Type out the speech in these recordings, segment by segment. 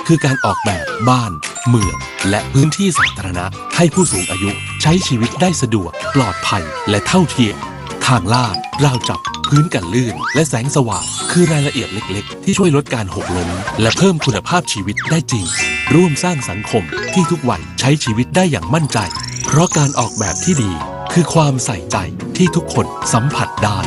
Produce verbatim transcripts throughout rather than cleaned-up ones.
คือการออกแบบบ้านเมืองและพื้นที่สาธารณะให้ผู้สูงอายุใช้ชีวิตได้สะดวกปลอดภัยและเท่าเทียมทางลาดราวจับพื้นกันลื่นและแสงสว่างคือรายละเอียดเล็กๆที่ช่วยลดการหกล้มและเพิ่มคุณภาพชีวิตได้จริงร่วมสร้างสังคมที่ทุกวัยใช้ชีวิตได้อย่างมั่นใจเพราะการออกแบบที่ดีคือความใส่ใจที่ทุกคนสัมผัสได้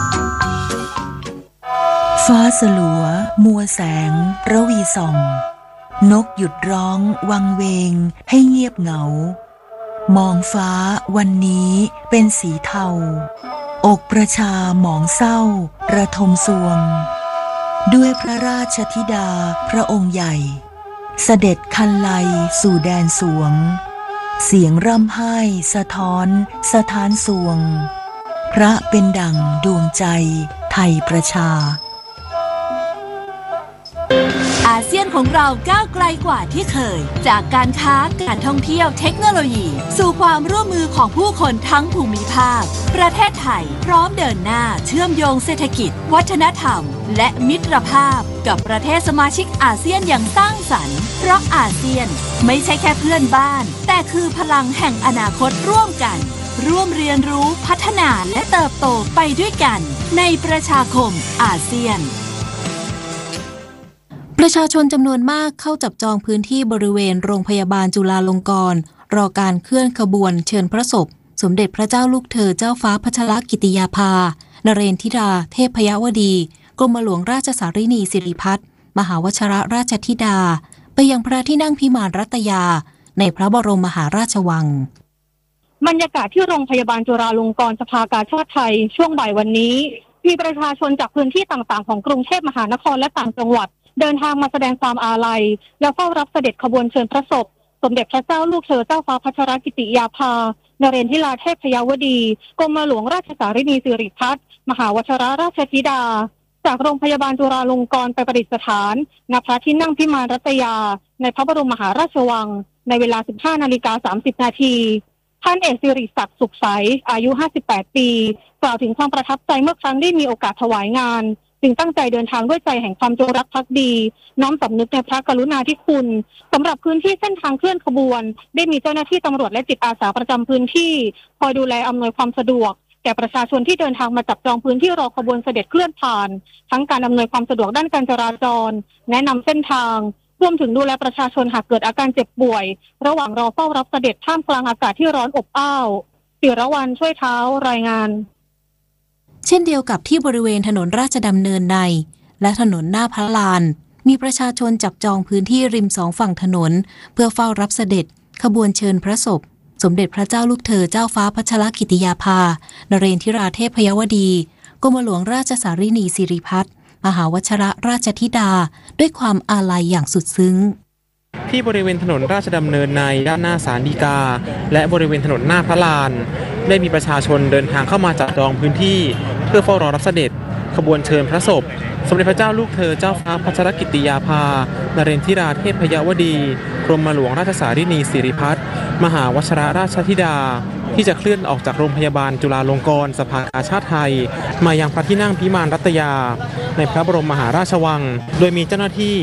ฟ้าสลัวมัวแสงระวีส่องนกหยุดร้องวังเวงให้เงียบเหงามองฟ้าวันนี้เป็นสีเทาอกประชาหมองเศร้าระทมสวงด้วยพระราชธิดาพระองค์ใหญ่เสด็จคันไลสู่แดนสวงเสียงร่ำไห้สะท้อนสถานสวงพระเป็นดั่งดวงใจไทยประชาอาเซียนของเราก้าวไกลกว่าที่เคยจากการค้าการท่องเที่ยวเทคโนโลยีสู่ความร่วมมือของผู้คนทั้งภูมิภาคประเทศไทยพร้อมเดินหน้าเชื่อมโยงเศรษฐกิจวัฒนธรรมและมิตรภาพกับประเทศสมาชิกอาเซียนอย่างสร้างสรรค์เพราะอาเซียนไม่ใช่แค่เพื่อนบ้านแต่คือพลังแห่งอนาคตร่วมกันร่วมเรียนรู้พัฒนาและเติบโตไปด้วยกันในประชาคมอาเซียนประชาชนจำนวนมากเข้าจับจองพื้นที่บริเวณโรงพยาบาลจุฬาลงกรณ์รอการเคลื่อนขบวนเชิญพระศพสมเด็จพระเจ้าลูกเธอเจ้าฟ้าพัชรกิติยาภานเรนธิดาเทพยวดีกรมหลวงราชสารินีสิริพัฒน์มหาวชรราชธิดาไปยังพระที่นั่งพิมานรัตยาในพระบรมมหาราชวังบรรยากาศที่โรงพยาบาลจุฬาลงกรณ์สภากาชาดไทยช่วงบ่ายวันนี้มีประชาชนจากพื้นที่ต่างๆของกรุงเทพมหานครและต่างจังหวัดเดินทางมาแสดงความอาลัยและเฝ้ารับเสด็จขบวนเชิญพระศพสมเด็จพระเจ้าลูกเธอเจ้าฟ้าพัชรกิติยาภานเรนธิดาเทพยวดีกรมหลวงราชสารินีสิริพัฒน์มหาวชรราชธิดาจากโรงพยาบาลจุฬาลงกรณ์ไปประดิษฐานณพระที่นั่งพิมานรัตยาในพระบรมมหาราชวังในเวลา สิบห้านาฬิกาสามสิบนาทีท่านเอกสิริศักดิ์สุขใสอายุห้าสิบแปดปีกล่าวถึงความประทับใจเมื่อครั้งได้มีโอกาสถวายงานจึงตั้งใจเดินทางด้วยใจแห่งความจงรักภักดีน้อมสำนึกในพระกรุณาธิคุณสำหรับพื้นที่เส้นทางเคลื่อนขบวนได้มีเจ้าหน้าที่ตำรวจและจิตอาสาประจำพื้นที่คอยดูแลอำนวยความสะดวกแก่ประชาชนที่เดินทางมาจับจองพื้นที่รอขบวนเสด็จเคลื่อนผ่านทั้งการอำนวยความสะดวกด้านการจราจรแนะนำเส้นทางรวมถึงดูแลประชาชนหากเกิดอาการเจ็บป่วยระหว่างรอเฝ้ารับเสด็จท่ามกลางอากาศที่ร้อนอบอ้าวศิรวรรณช่วยเท้ารายงานเช่นเดียวกับที่บริเวณถนนราชดำเนินในและถนนหน้าพระลานมีประชาชนจับจองพื้นที่ริมสองฝั่งถนนเพื่อเฝ้ารับเสด็จขบวนเชิญพระศพสมเด็จพระเจ้าลูกเธอเจ้าฟ้าพัชรกิติยาภานเรนธิดาเทพยวดีกรมหลวงราชสารินีสิริพัฒน์มหาวชรราชธิดาด้วยความอาลัยอย่างสุดซึ้งที่บริเวณถนนราชดำเนินในด้านหน้าศาลฎีกาและบริเวณถนนหน้าพระลานได้มีประชาชนเดินทางเข้ามาจับจองพื้นที่เพื่อเฝ้ารอรับเสด็จขบวนเชิญพระศพสมเด็จพระเจ้าลูกเธอเจ้าฟ้าพัชรกิติยาภานเรนธิดาเทพยวดีกรมหลวงราชสารินีสิริพัฒน์มหาวชรราชธิดาที่จะเคลื่อนออกจากโรงพยาบาลจุฬาลงกรณ์สภากาชาดไทยมายังพระที่นั่งพิมานรัตยาในพระบรมมหาราชวังโดยมีเจ้าหน้าที่